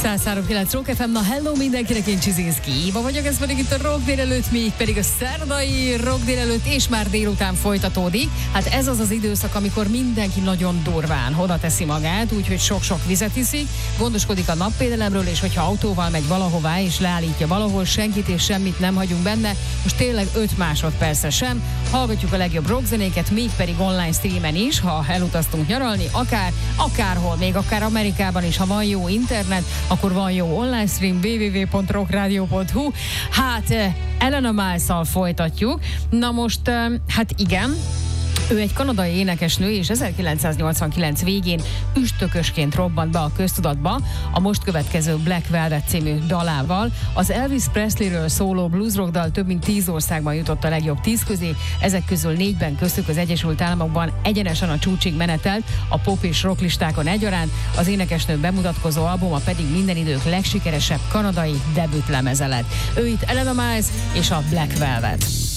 103.9 Rock FM, na hello mindenkinek, én Csizinszki Éva vagyok, ez pedig itt a Rock délelőtt, még pedig a szerdai Rock délelőtt, és már délután folytatódik. Hát ez az az időszak, amikor mindenki nagyon durván oda teszi magát, úgyhogy sok-sok vizet iszik, gondoskodik a napvédelemről, és hogyha autóval megy valahová és leállítja valahol, senkit és semmit nem hagyunk benne, most tényleg 5 másodpercre sem, hallgatjuk a legjobb rockzenéket, még pedig online streamen is, ha elutaztunk nyaralni, akárhol, még akár Amerikában is, ha van jó internet, akkor van jó online stream, www.rockradio.hu. Hát Elena Miles-szal folytatjuk. Na most, hát igen, ő egy kanadai énekesnő, és 1989 végén üstökösként robbant be a köztudatba a most következő Black Velvet című dalával. Az Elvis Presleyről szóló bluesrock dal több mint 10 országban jutott a legjobb 10 közé, ezek közül 4-ben, köztük az Egyesült Államokban egyenesen a csúcsig menetelt, a pop és rock listákon egyaránt, az énekesnő bemutatkozó albuma pedig minden idők legsikeresebb kanadai debütlemeze lett. Ő itt Elena Miles és a Black Velvet.